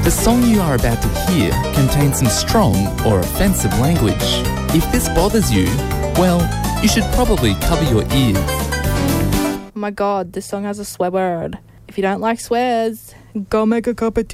The song you are about to hear contains some strong or offensive language. If this bothers you, well, you should probably cover your ears. Oh my god, this song has a swear word. If you don't like swears, go make a cup of tea.